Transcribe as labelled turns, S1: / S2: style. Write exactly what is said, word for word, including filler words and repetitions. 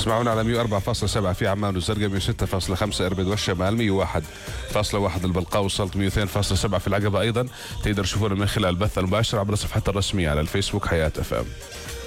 S1: تسمعون على مية وأربعة فاصلة سبعة في عمان والزرقاء، مية وستة فاصلة خمسة إربد والشمال، مية وواحد فاصلة واحد البلقاء، وصلت مية واثنين فاصلة سبعة في العقبة. أيضا تقدر تشوفونا من خلال البث المباشر عبر صفحتنا الرسمية على الفيسبوك حياة اف ام.